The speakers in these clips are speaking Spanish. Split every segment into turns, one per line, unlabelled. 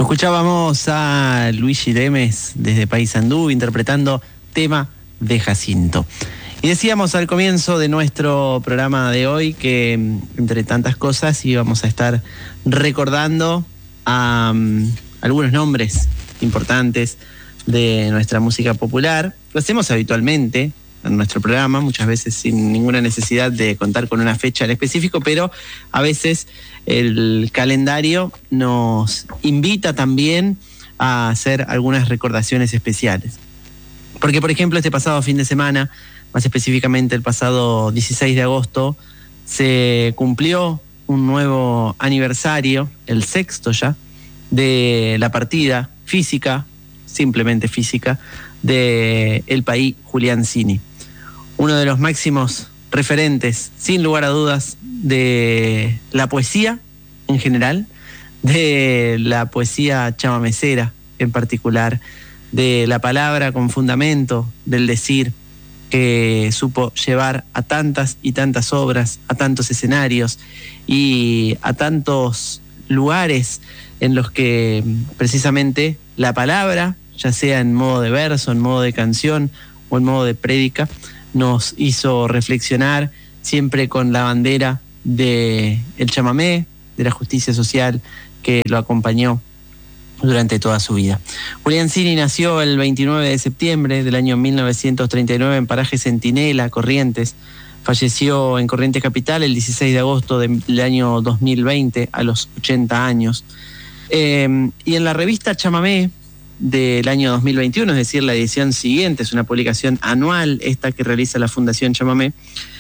Escuchábamos a Luigi Lemes desde Paysandú interpretando Tema de Jacinto. Y decíamos al comienzo de nuestro programa de hoy que, entre tantas cosas, íbamos a estar recordando a algunos nombres importantes de nuestra música popular. Lo hacemos habitualmente en nuestro programa, muchas veces sin ninguna necesidad de contar con una fecha en específico, pero a veces el calendario nos invita también a hacer algunas recordaciones especiales. Porque, por ejemplo, este pasado fin de semana, más específicamente el pasado 16 de agosto, se cumplió un nuevo aniversario, el sexto ya, de la partida física, simplemente física, de El País Julián Cini. Uno de los máximos referentes, sin lugar a dudas, de la poesía en general, de la poesía chamamecera en particular, de la palabra con fundamento, del decir, que supo llevar a tantas y tantas obras, a tantos escenarios y a tantos lugares en los que precisamente la palabra, ya sea en modo de verso, en modo de canción o en modo de prédica, nos hizo reflexionar siempre con la bandera del chamamé, de la justicia social que lo acompañó durante toda su vida. Julián Cini nació el 29 de septiembre del año 1939 en Paraje Centinela, Corrientes. Falleció en Corrientes Capital el 16 de agosto del año 2020 a los 80 años. Y en la revista Chamamé del año 2021, es decir, la edición siguiente, es una publicación anual esta que realiza la Fundación Chamamé,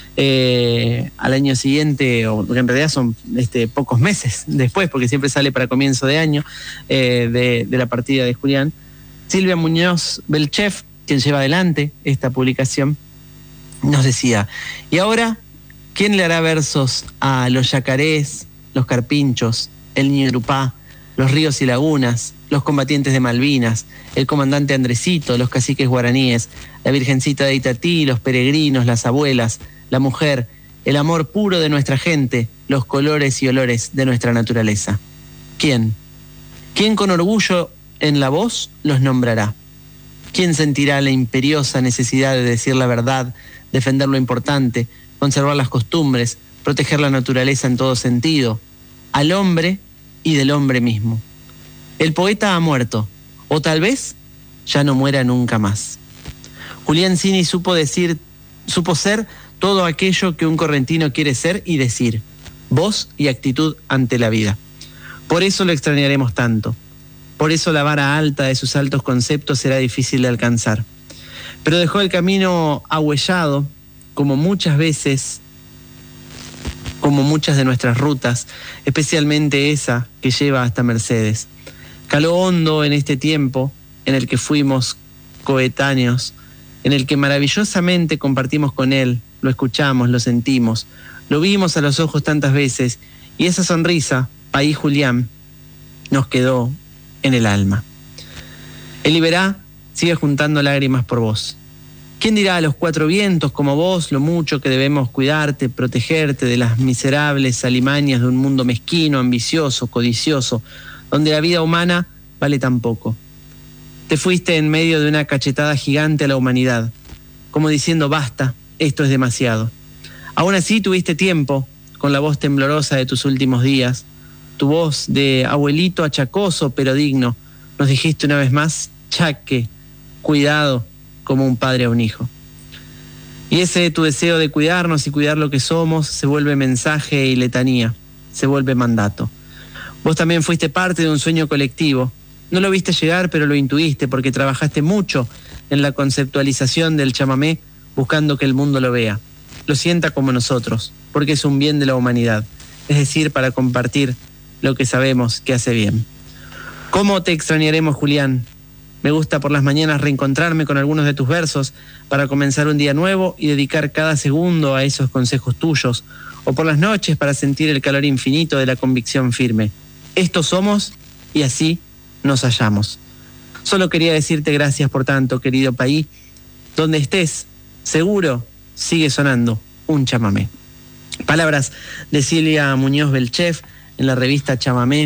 al año siguiente, o en realidad son pocos meses después, porque siempre sale para comienzo de año, de la partida de Julián, Silvia Muñoz Belchef, quien lleva adelante esta publicación, nos decía: y ahora, ¿quién le hará versos a los yacarés, los carpinchos, el ñurupá, los ríos y lagunas, los combatientes de Malvinas, el comandante Andresito, los caciques guaraníes, la virgencita de Itatí, los peregrinos, las abuelas, la mujer, el amor puro de nuestra gente, los colores y olores de nuestra naturaleza? ¿Quién? ¿Quién con orgullo en la voz los nombrará? ¿Quién sentirá la imperiosa necesidad de decir la verdad, defender lo importante, conservar las costumbres, proteger la naturaleza en todo sentido, al hombre y del hombre mismo? El poeta ha muerto, o tal vez ya no muera nunca más. Julián Cini supo ser todo aquello que un correntino quiere ser y decir, voz y actitud ante la vida. Por eso lo extrañaremos tanto. Por eso la vara alta de sus altos conceptos será difícil de alcanzar. Pero dejó el camino ahuellado, como muchas veces, como muchas de nuestras rutas, especialmente esa que lleva hasta Mercedes. Caló hondo en este tiempo en el que fuimos coetáneos, en el que maravillosamente compartimos con él, lo escuchamos, lo sentimos, lo vimos a los ojos tantas veces, y esa sonrisa, País Julián, nos quedó en el alma. El Iberá sigue juntando lágrimas por vos. ¿Quién dirá a los cuatro vientos como vos lo mucho que debemos cuidarte, protegerte de las miserables alimañas de un mundo mezquino, ambicioso, codicioso, donde la vida humana vale tan poco? Te fuiste en medio de una cachetada gigante a la humanidad, como diciendo basta, esto es demasiado. Aún así tuviste tiempo, con la voz temblorosa de tus últimos días, tu voz de abuelito achacoso pero digno, nos dijiste una vez más, chaque, cuidado, como un padre a un hijo. Y ese tu deseo de cuidarnos y cuidar lo que somos se vuelve mensaje y letanía, se vuelve mandato. Vos también fuiste parte de un sueño colectivo. No lo viste llegar, pero lo intuiste porque trabajaste mucho en la conceptualización del chamamé, buscando que el mundo lo vea, lo sienta como nosotros, porque es un bien de la humanidad, es decir, para compartir lo que sabemos que hace bien. ¿Cómo te extrañaremos, Julián? Me gusta por las mañanas reencontrarme con algunos de tus versos para comenzar un día nuevo y dedicar cada segundo a esos consejos tuyos, o por las noches para sentir el calor infinito de la convicción firme. Estos somos y así nos hallamos. Solo quería decirte gracias por tanto, querido país. Donde estés, seguro sigue sonando un chamamé. Palabras de Silvia Muñoz Belchef en la revista Chamamé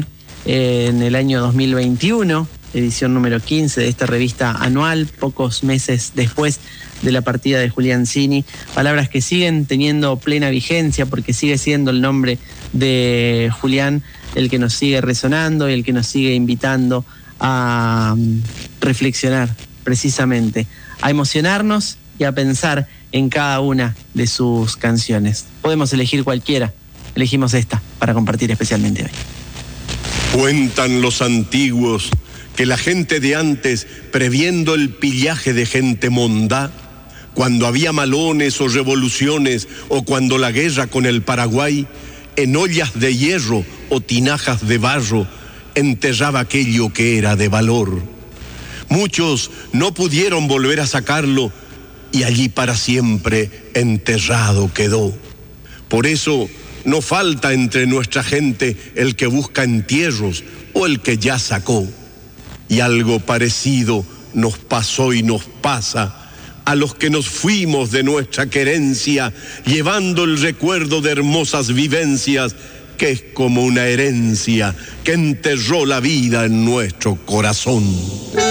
en el año 2021, edición número 15 de esta revista anual, pocos meses después de la partida de Julián Cini. Palabras que siguen teniendo plena vigencia porque sigue siendo el nombre de Julián el que nos sigue resonando y el que nos sigue invitando a reflexionar precisamente, a emocionarnos y a pensar en cada una de sus canciones. Podemos elegir cualquiera, elegimos esta para compartir especialmente hoy.
Cuentan los antiguos que la gente de antes, previendo el pillaje de gente mondá, cuando había malones o revoluciones o cuando la guerra con el Paraguay, en ollas de hierro o tinajas de barro, enterraba aquello que era de valor. Muchos no pudieron volver a sacarlo y allí para siempre enterrado quedó. Por eso no falta entre nuestra gente el que busca entierros o el que ya sacó. Y algo parecido nos pasó y nos pasa a los que nos fuimos de nuestra querencia, llevando el recuerdo de hermosas vivencias, que es como una herencia que enterró la vida en nuestro corazón.